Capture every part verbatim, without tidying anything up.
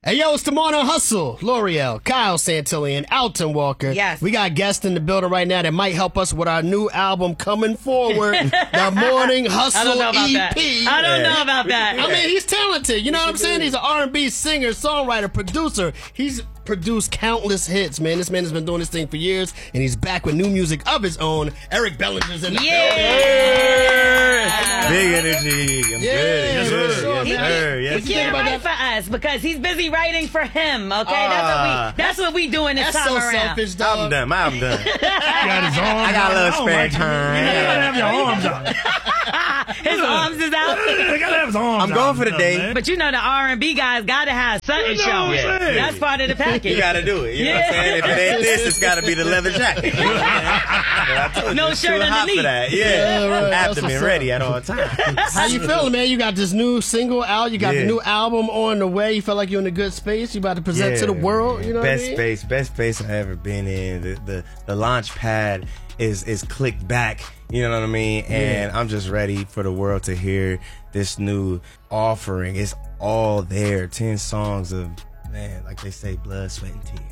Hey, yo, it's the Morning Hustle. L'Oreal, Kyle Santillan, Alton Walker. Yes. We got guests in the building right now that might help us with our new album coming forward, the Morning Hustle I don't know about E that. P. I don't know about that. I mean, he's talented. You know what I'm saying? He's an R and B singer, songwriter, producer. He's produced countless hits, man. This man has been doing this thing for years, and he's back with new music of his own. Eric Bellinger's in the Yeah. Big energy. I'm Yeah, good. for Yes, sure, sir. man. Yes, sir. He Yes, can't about write for us because he's busy writing for him. Okay, Ah. that's what we. That's what we doing this That's time so around. selfish, I'm dog. done. I'm done. Got his arms I got a out. little I don't spare like it. time. You gotta have your arms out. His arms is out. You gotta have his arms I'm out going for the and day. stuff, man. But you know the R and B guys got to have something You know showing. what I'm saying? That's part of the package. You gotta do it. You know what I'm Yeah. saying? If it ain't this, it's gotta be the leather jacket. You know what I'm saying? No It's shirt too hot underneath. for that. Yeah. Yeah, right. That's Abdomen what's ready up. at all times. How you feeling, man? You got this new single out. You got Yeah. the new album on the way. You feel like you're in a good space. You about to present to the world. You know best what I mean? space, best space I've ever been in. The the, the launch pad is is clicked back. You know what I mean? And I'm just ready for the world to hear this new offering. It's all there. Ten songs of, man, like they say, blood, sweat, and tears.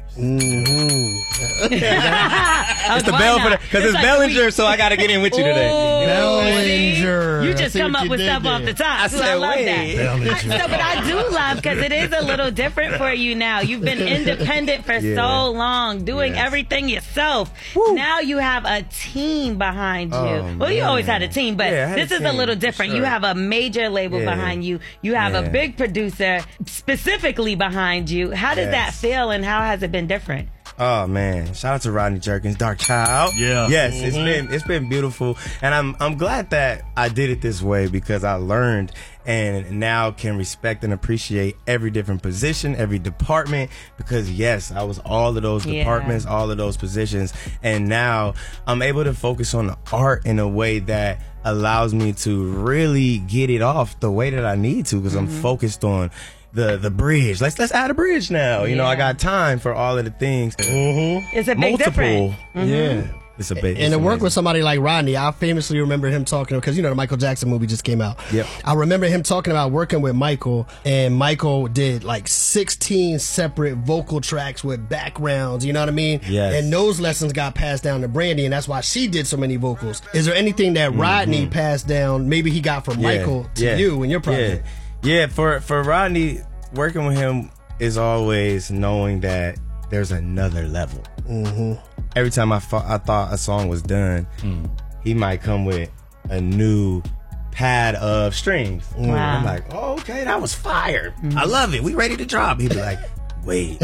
It's the bell for the because it's, like Bellinger, we- so I got to get in with you today. Oh, Bellinger. You I just see come what up you with did stuff there. off the top. I too. said, I love wait. that. I, so, but I do love because it is a little different for you now. You've been independent for Yeah. so long, doing Yes. everything yourself. Now you have a team behind you. Oh, well, you man. always had a team, but Yeah, I had this a is a team, little for different. sure. You have a major label Yeah. behind you. You have a Yeah. big producer specifically behind you. How does that Yes. feel, and how has it been different? Oh man! Shout out to Rodney Jerkins, Dark Child. Yeah. Yes, it's Mhm. been it's been beautiful, and I'm I'm glad that I did it this way because I learned and now can respect and appreciate every different position, every department. Because yes, I was all of those Yeah. departments, all of those positions, and now I'm able to focus on the art in a way that allows me to really get it off the way that I need to because I'm focused on the the bridge. Let's let's add a bridge now. You know, I Yeah. got time for all of the things. It's a big Multiple. difference. Yeah. It's a big And to work with somebody like Rodney, I famously remember him talking, because you know the Michael Jackson movie just came out. Yep. I remember him talking about working with Michael, and Michael did like sixteen separate vocal tracks with backgrounds, you know what I mean? Yes. And those lessons got passed down to Brandy, and that's why she did so many vocals. Is there anything that Rodney passed down, maybe he got from Michael to yeah, you and your project? Yeah. yeah, for for Rodney, working with him is always knowing that there's another level. Mm-hmm. Every time I, thought I thought a song was done, he might come with a new pad of strings. Wow. I'm like, oh, okay, that was fire. I love it. We ready to drop. He'd be like, wait,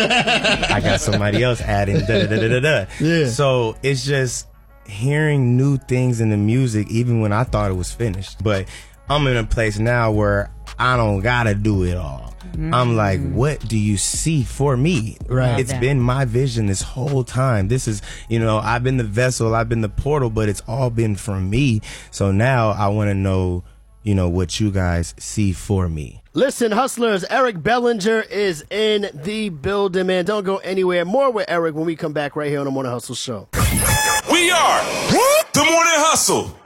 I got somebody else adding da da da da da. Yeah. So it's just hearing new things in the music, even when I thought it was finished. But I'm in a place now where I don't gotta do it all. I'm like, what do you see for me? Right. It's Love that. been my vision this whole time. This is, you know, I've been the vessel, I've been the portal, but it's all been from me. So now I want to know, you know, what you guys see for me. Listen, hustlers, Eric Bellinger is in the building, man. Don't go anywhere. More with Eric when we come back right here on the Morning Hustle Show. We are the Morning Hustle.